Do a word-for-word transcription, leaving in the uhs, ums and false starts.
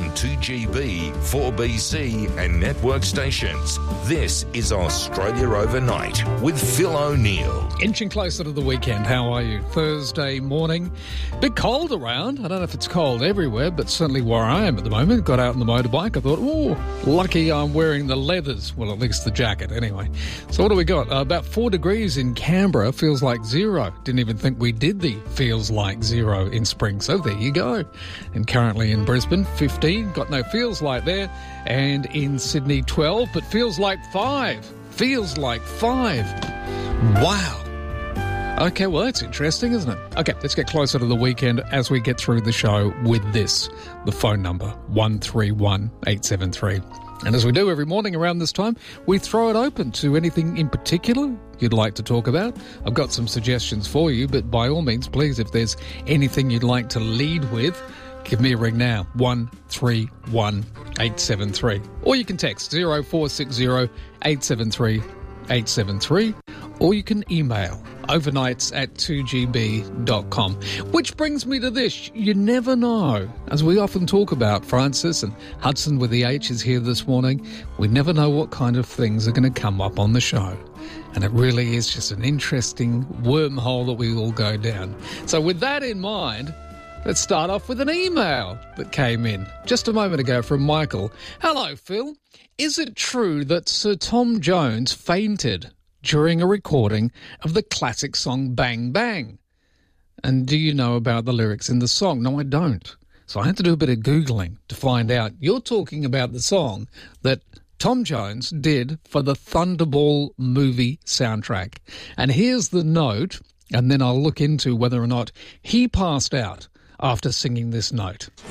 on two G B, four B C and network stations. This is Australia Overnight with Phil O'Neill. Inching closer to the weekend. How are you? Thursday morning. Bit cold around. I don't know if it's cold everywhere, but certainly where I am at the moment. Got out on the motorbike. I thought, oh, lucky I'm wearing the leathers. Well, at least the jacket anyway. So what do we got? Uh, about four degrees in Canberra. Feels like zero. Didn't even think we did the feels like zero in spring. So there you go. And currently in Brisbane, fifteen. Got no feels like there. And in Sydney, twelve. But feels like five. Feels like five. Wow. Okay, well, that's interesting, isn't it? Okay, let's get closer to the weekend as we get through the show with this, the phone number, one three one eight seven three. And as we do every morning around this time, we throw it open to anything in particular you'd like to talk about. I've got some suggestions for you, but by all means, please, if there's anything you'd like to lead with, give me a ring now, one three one eight seven three. Or you can text zero four six zero eight seven three eight seven three, or you can email overnights at two g b dot com. Which brings me to this. You never know. As we often talk about, Francis and Hudson with the H is here this morning. We never know what kind of things are going to come up on the show. And it really is just an interesting wormhole that we all go down. So with that in mind, let's start off with an email that came in just a moment ago from Michael. Hello, Phil. Is it true that Sir Tom Jones fainted during a recording of the classic song Bang Bang? And do you know about the lyrics in the song? No, I don't. So I had to do a bit of Googling to find out. You're talking about the song that Tom Jones did for the Thunderball movie soundtrack. And here's the note, and then I'll look into whether or not he passed out after singing this note.